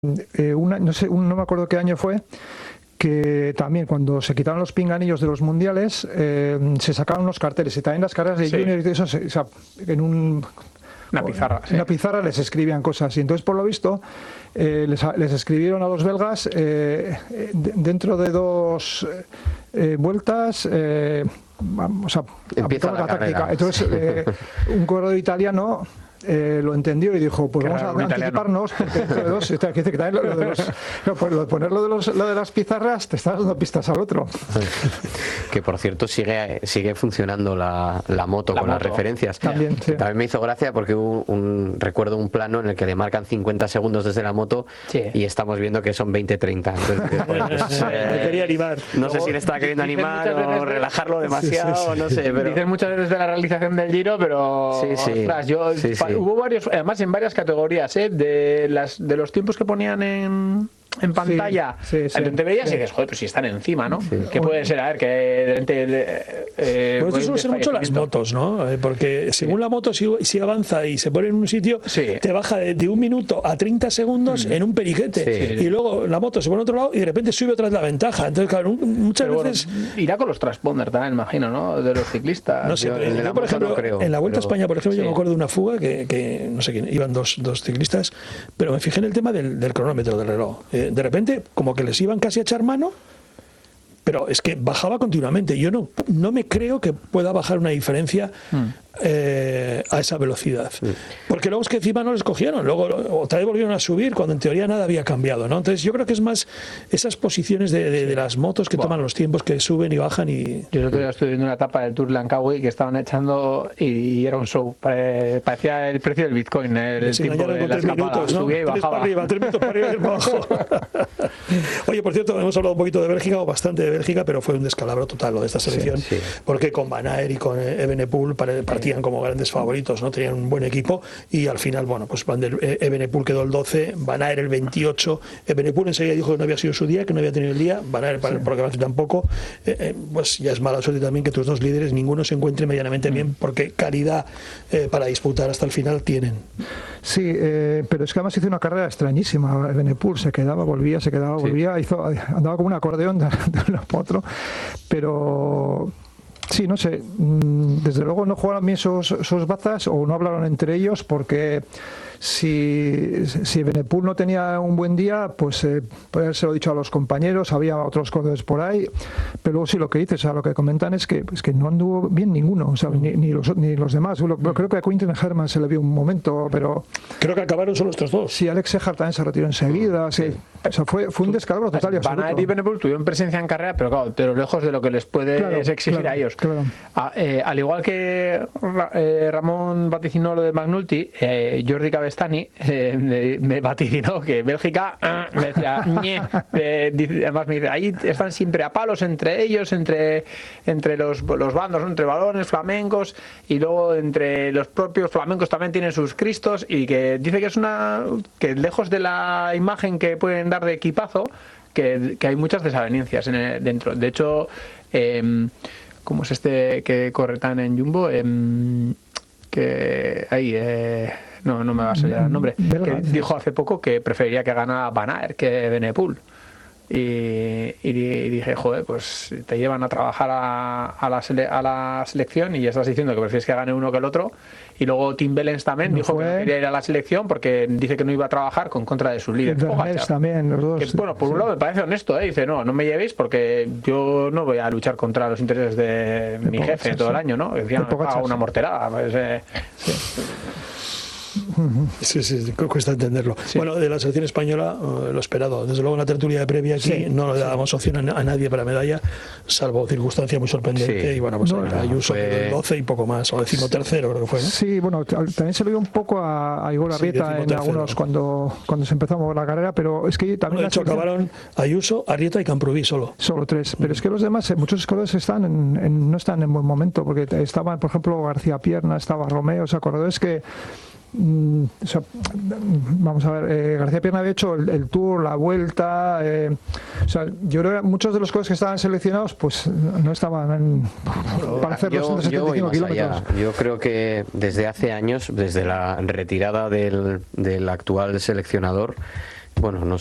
no sé, no me acuerdo qué año fue, que también cuando se quitaron los pinganillos de los mundiales, se sacaron unos carteles y también las carreras de junior y eso, o sea, en una pizarra les escribían cosas, y entonces por lo visto les escribieron a los belgas dentro de 2 vueltas, vamos a empieza la táctica. Entonces un corredor italiano lo entendió y dijo, pues vamos a anticiparnos, porque dentro de 2, que también lo de poner lo de las pizarras te estás dando pistas al otro. Que por cierto sigue funcionando la moto con las referencias. También, sí. También me hizo gracia porque recuerdo un plano en el que le marcan 50 segundos desde la moto, sí, y estamos viendo que son 20-30. Entonces, me quería animar. No sé si le estaba queriendo animar o relajarlo demasiado, no sé. Pero... Dicen muchas veces de la realización del Giro, pero ostras, yo... Hubo varios, además en varias categorías, de los tiempos que ponían en pantalla, entonces te veías y dices, joder, pues si están encima, ¿no? Sí. ¿Qué puede ser? A ver, que pues eso suele ser mucho las motos, ¿no? Porque según la moto, si avanza y se pone en un sitio, te baja de 1 minuto a 30 segundos en un periquete. Y luego la moto se pone a otro lado y de repente sube otra vez la ventaja. Entonces, claro, muchas veces... irá con los transponders también, imagino, ¿no? De los ciclistas. No sé, yo por ejemplo, no creo, en la Vuelta a España, por ejemplo, yo me acuerdo de una fuga que no sé quién, iban dos ciclistas, pero me fijé en el tema del cronómetro, del reloj. De repente, como que les iban casi a echar mano, pero es que bajaba continuamente. Yo no me creo que pueda bajar una diferencia a esa velocidad. Porque luego es que encima no les cogieron, luego otra vez volvieron a subir cuando en teoría nada había cambiado, ¿no? Entonces yo creo que es más esas posiciones de las motos que toman los tiempos, que suben y bajan. Y yo el otro día estuve viendo una etapa del Tour Langkawi que estaban echando y era un show, parecía el precio del Bitcoin, el tiempo de la escapada, minutos, ¿no? Subía y bajaba. 3 minutos para arriba y para abajo. Oye, por cierto, hemos hablado un poquito de Bélgica, o bastante de Bélgica, pero fue un descalabro total lo de esta selección, porque con Van Aert y con Evenepoel partían como grandes favoritos, ¿no? Tenían un buen equipo y al final, bueno, pues Evenepoel quedó el 12, Van Aert el 28, Evenepoel enseguida dijo que no había sido su día, que no había tenido el día, Van Aert por lo que tampoco, pues ya es mala suerte también que tus dos líderes ninguno se encuentre medianamente bien, porque calidad para disputar hasta el final tienen. Sí, pero es que además hizo una carrera extrañísima. Evenepoel se quedaba, volvía, andaba como un acordeón de uno para otro, pero sí, no sé, desde luego no jugaron bien esos bazas, o no hablaron entre ellos, porque si Evenepoel no tenía un buen día, pues podría haberse dicho a los compañeros, había otros corredores por ahí, pero luego sí, lo que dices, o sea, lo que comentan es que no anduvo bien ninguno, o sea, ni los demás. Creo que a Quinten Herman se le vio un momento, pero... Creo que acabaron solo estos dos. Sí, Alex Sehart también se retiró enseguida, sí. O sea, fue un descalabro total y absoluto. Van Aert y Evenepoel tuvieron presencia en carrera, pero claro, pero lejos de lo que les puede exigir a ellos. Claro. Al igual que Ramón vaticinó lo de McNulty, Jordi Cabestany me vaticinó que Bélgica me decía, además me dice, ahí están siempre a palos entre ellos, entre los bandos, entre balones flamencos, y luego entre los propios flamencos también tienen sus cristos, y que dice que es que lejos de la imagen que pueden dar de equipazo, que hay muchas desavenencias dentro. De hecho, ¿cómo es este que corre tan en Jumbo? Que ahí no me va a salir el nombre, que dijo hace poco que preferiría que ganara Van Aert que Evenepoel. Y dije, joder, pues te llevan a trabajar a la selección y ya estás diciendo que prefieres que gane uno que el otro. Y luego Tim Wellens también dijo que no quería ir a la selección porque dice que no iba a trabar contra de su líder. También, los dos. Que, bueno, por un lado me parece honesto, dice, no me llevéis porque yo no voy a luchar contra los intereses de mi jefe todo el año, ¿no? Decían, me paga una morterada. Pues, Sí, cuesta entenderlo. Bueno, de la selección española, lo esperado. Desde luego en la tertulia de previa aquí no le dábamos opción a nadie para medalla, salvo circunstancia muy sorprendente. Y bueno, pues Ayuso el 12 y poco más, o 13º creo que fue, ¿no? Sí, bueno, también se le dio un poco a Igor Arrieta en algunos cuando se empezó la carrera, pero es que también... De hecho, acabaron Ayuso, Arrieta y Camprubí solo 3, pero es que los demás, muchos corredores no están en buen momento, porque estaban, por ejemplo, García Pierna, estaba Romeo, o sea, corredores que... O sea, vamos a ver, García Pierna había hecho el Tour, la Vuelta, o sea, yo creo que muchos de los coches que estaban seleccionados pues no estaban para hacer los 175 kilómetros. Yo creo que desde hace años, desde la retirada del actual seleccionador, bueno,